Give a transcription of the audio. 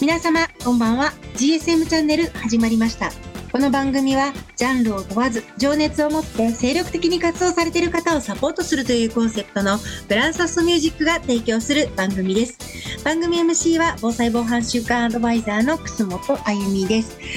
皆様こんばんは。 GSM チャンネル始まりました。この番組はジャンルを問わず情熱を持って精力的に活動されている方をサポートするというコンセプトのブランサスミュージックが提供する番組です。番組 MC は防災防犯週間アドバイザーの楠本あゆみです。